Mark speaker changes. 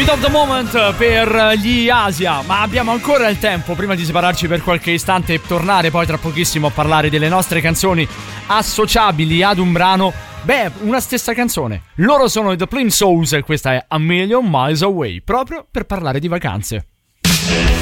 Speaker 1: Heat of the Moment per gli Asia, ma abbiamo ancora il tempo prima di separarci per qualche istante e tornare poi tra pochissimo a parlare delle nostre canzoni associabili ad un brano. Beh, una stessa canzone. Loro sono i The Plimsouls e questa è A Million Miles Away, proprio per parlare di vacanze.